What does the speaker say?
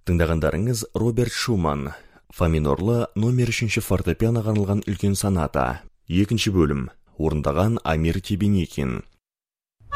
Тыңдағандарыңыз Роберт Шуман, фа минорлы номер 3 фортепианоға арналған үлкен соната. Екінші бөлім. Орындаған Амир Тебеникин.